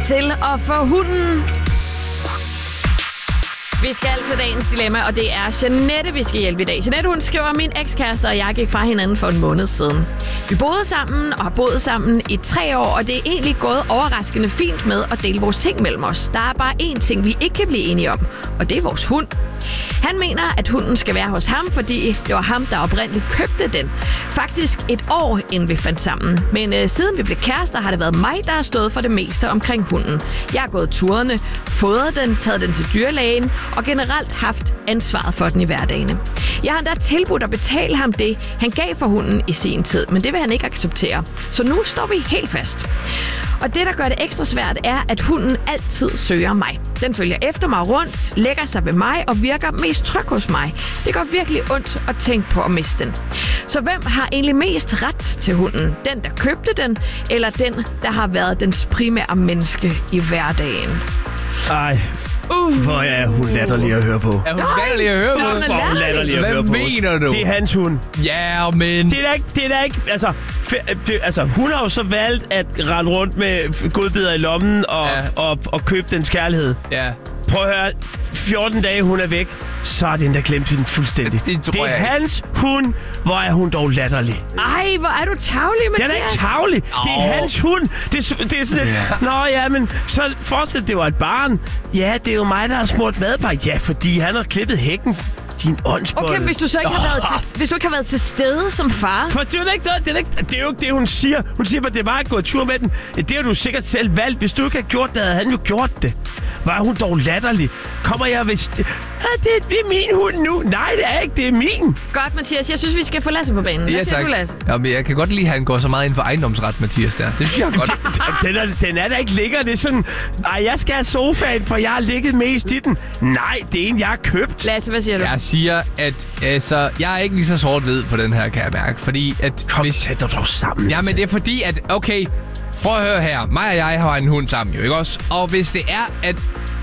til at få hunden. Vi skal til dagens dilemma, og det er Jeanette, vi skal hjælpe i dag. Jeanette, hun skriver, min ekskæreste og jeg gik fra hinanden for en måned siden. Vi boede sammen og har boet sammen i 3 år, og det er egentlig gået overraskende fint med at dele vores ting mellem os. Der er bare én ting, vi ikke kan blive enige om, og det er vores hund. Han mener, at hunden skal være hos ham, fordi det var ham, der oprindeligt købte den. Faktisk et år, inden vi fandt sammen. Men siden vi blev kærester, har det været mig, der har stået for det meste omkring hunden. Jeg har gået turene, fodret den, taget den til dyrlægen og generelt haft ansvaret for den i hverdagene. Jeg har endda tilbudt at betale ham det, han gav for hunden i sin tid, men det vil han ikke acceptere. Så nu står vi helt fast. Og det, der gør det ekstra svært, er, at hunden altid søger mig. Den følger efter mig rundt, lægger sig ved mig og virker mest tryg hos mig. Det gør virkelig ondt at tænke på at miste den. Så hvem har egentlig mest ret til hunden? Den, der købte den, eller den, der har været dens primære menneske i hverdagen? Ej, hvor er hun latterlig at høre på. Er hun latterlig at høre på? Hvor er hun latterlig at høre på. Hvad mener du? Det er hans hund. Ja, men... Det er da ikke... Altså, hun har jo så valgt at rende rundt med godbidder i lommen og købe dens kærlighed. Ja. Prøv at høre. 14 dage, hun er væk, så er den der glemt hende fuldstændig. Det er hans hund. Hvor er hun dog latterlig. Ej, hvor er du tavlig, Mathias. Den er ikke tavlig. Det er hans hund. Det er sådan et... Nå ja, men så forestil det var et barn. Ja, det er jo mig, der har smurt madpakke. Ja, fordi han har klippet hækken. Din åndsbold. Okay, hvis du så ikke har været til stede som far. For det er jo ikke noget, det er jo ikke det, hun siger. Hun siger bare, det er bare at gå tur med den. Det har du sikkert selv valgt. Hvis du ikke havde gjort det, havde han jo gjort det. Var hun dog latterlig. Kommer jeg hvis... det er min hund nu. Nej, det er ikke. Det er min. Godt, Mathias. Jeg synes, vi skal få Lasse på banen. Ja, tak. Ja, men jeg kan godt lide, at han går så meget ind for ejendomsret, Mathias, der. Det synes jeg godt. Den er da ikke lækker. Det er sådan... Ej, jeg skal have sofaen, for jeg har ligget mest i den. Nej, det er en, jeg har købt. Lasse, hvad siger du? Jeg siger, at jeg er ikke lige så sort-hvid på den her, kan jeg mærke. Fordi at... Kom, sæt dig dog sammen. Ja, men det er fordi, at... Okay, prøv at høre her. Mig og jeg har en hund sammen, jo, ikke også? Og hvis det er, at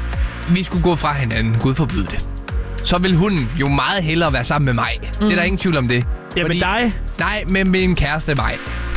vi skulle gå fra hinanden, Gud forbyde det, så vil hunden jo meget hellere være sammen med mig. Det er der ingen tvivl om det. Ja, med dig? Nej, med min kæreste mig.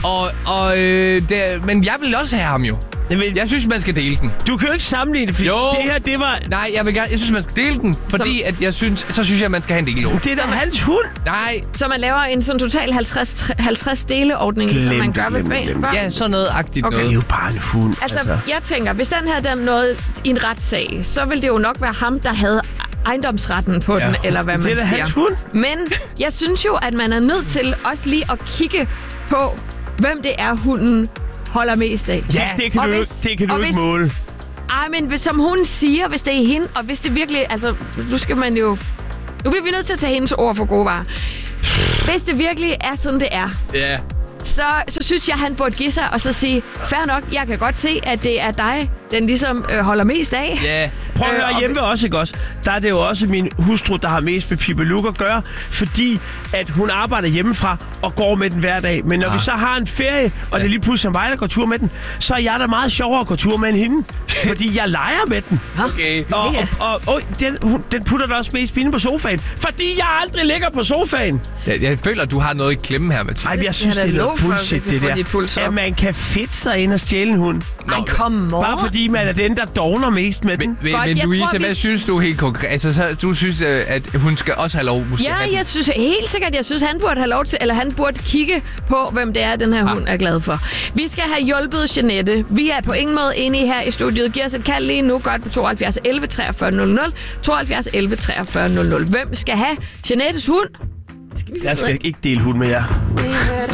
Men jeg vil også have ham jo. Jeg synes, man skal dele den. Du kan jo ikke sammenligne det, fordi det her, det var... Nej, jeg synes, man skal dele den, fordi så synes jeg, man skal have en del. Det er da hans hund. Nej. Så man laver en sådan total 50 deleordning, som man gør ved børn? Ja, sådan noget agtigt noget. Det er jo bare en hund. Altså, jeg tænker, hvis den her den nåede i en retssag, så ville det jo nok være ham, der havde ejendomsretten på den, eller hvad man siger. Det er da hans hund. Men jeg synes jo, at man er nødt til også lige at kigge på, hvem det er, hunden holder mest af. Ja, det kan du ikke måle. Ej, men som hun siger, hvis det er hende, og hvis det virkelig... Altså, nu bliver vi nødt til at tage hendes ord for gode varer. Hvis det virkelig er sådan, det er, så synes jeg, han burde give sig og så sige, fair nok, jeg kan godt se, at det er dig, den ligesom holder mest af. Ja. Prøv at høre hjemme også, ikke også? Der er det jo også min hustru, der har mest med Pippi Luke at gøre, fordi at hun arbejder hjemmefra og går med den hver dag. Men når vi så har en ferie, og det er lige pludselig mig, der går tur med den, så er jeg da meget sjovere at gå tur med end hende. Fordi jeg leger med den. Okay. Og den putter da også mest inde på sofaen. Fordi jeg aldrig ligger på sofaen. Jeg føler, at du har noget i klemme her, Mathias. Ej, jeg synes, det er noget bullshit, det der. At man kan fedte sig ind og stjæle en hund. Ej, kom on. Bare fordi man er den, der dogner mest med den. Men Louise, hvad synes du helt konkret? Altså, du synes, at hun skal også have lov? Ja, jeg synes helt sikkert, han burde have lov til, eller han burde kigge på, hvem det er, den her hund er glad for. Vi skal have hjulpet Jeanette. Vi er på ingen måde enige her i studiet. Giv os et kald lige nu, godt på 72 11 43 00. 72 11 43 00. Hvem skal have Jeanettes hund? Jeg skal ikke dele hund med jer.